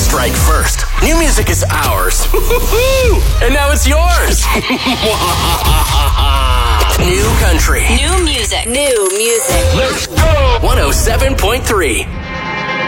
strike first. New music is ours. And now it's yours. New country. New music. New music. Let's go. 107.3.